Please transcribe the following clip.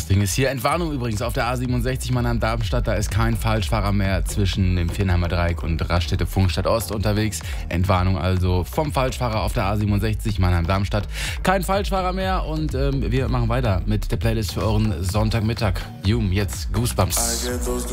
Ding ist hier. Entwarnung übrigens auf der A67 Mannheim-Darmstadt. Da ist kein Falschfahrer mehr zwischen dem Viernheimer Dreieck und Raststätte-Funkstadt Ost unterwegs. Entwarnung also vom Falschfahrer auf der A67 Mannheim-Darmstadt. Kein Falschfahrer mehr und wir machen weiter mit der Playlist für euren Sonntagmittag. Jetzt Goosebumps.